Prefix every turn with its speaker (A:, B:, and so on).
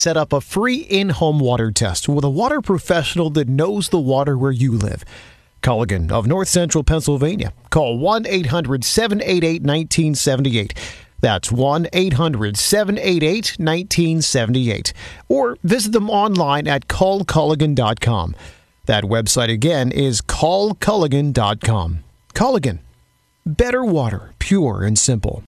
A: Set up a free in-home water test with a water professional that knows the water where you live. Culligan of North Central Pennsylvania. Call 1-800-788-1978. That's 1-800-788-1978. Or visit them online at callculligan.com. That website again is callculligan.com. Culligan. Better water, pure and simple.